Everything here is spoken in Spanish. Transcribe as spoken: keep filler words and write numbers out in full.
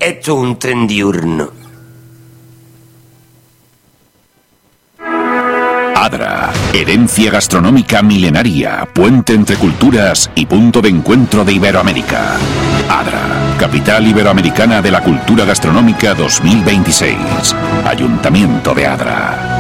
Esto es un tren diurno. Adra, herencia gastronómica milenaria, puente entre culturas y punto de encuentro de Iberoamérica. Adra, capital iberoamericana de la cultura gastronómica dos mil veintiséis. Ayuntamiento de Adra.